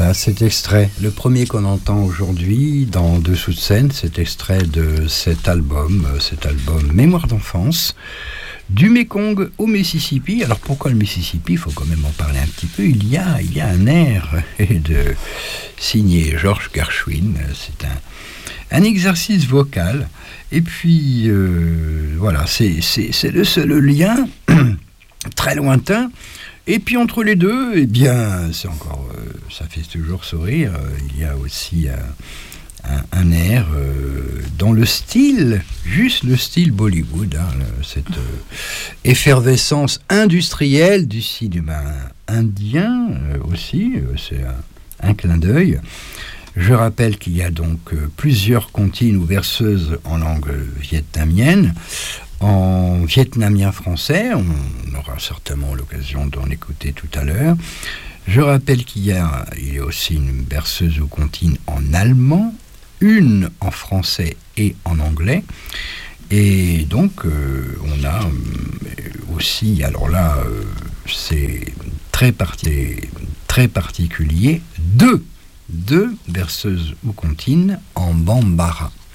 Voilà cet extrait, le premier qu'on entend aujourd'hui dans Dessous de scène, cet extrait de cet album Mémoire d'enfance, du Mékong au Mississippi. Alors pourquoi le Mississippi? Il faut quand même en parler un petit peu. Il y a un air signé George Gershwin. C'est un exercice vocal. Et puis voilà, c'est le seul lien très lointain. Et puis entre les deux, eh bien, c'est encore, ça fait toujours sourire. Il y a aussi un air dans le style, juste le style Bollywood, cette effervescence industrielle du cinéma indien aussi, c'est un clin d'œil. Je rappelle qu'il y a donc plusieurs comptines ou berceuses en langue vietnamienne. En vietnamien français, on aura certainement l'occasion d'en écouter tout à l'heure. Je rappelle qu'il y a aussi une berceuse ou comptine en allemand, une en français et en anglais. Et donc, on a aussi, alors là, c'est très particulier, deux berceuses ou comptines en bambara.